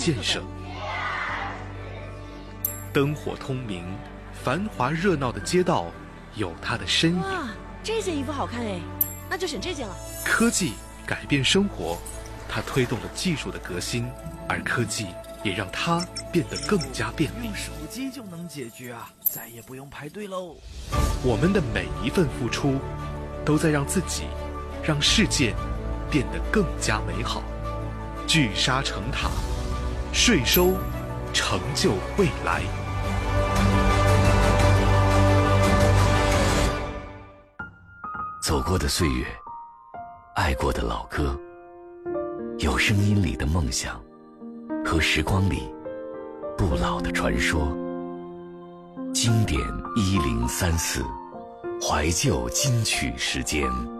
建设。灯火通明，繁华热闹的街道有它的身影。 哇，这件衣服好看哎，那就选这件了。 科技改变生活，它推动了技术的革新，而科技也让它变得更加便利。 用手机就能解决啊，再也不用排队喽。 我们的每一份付出，都在让自己、让世界变得更加美好。聚沙成塔，税收成就未来。 走过的岁月，爱过的老歌，有声音里的梦想，和时光里不老的传说。经典1034，怀旧金曲时间。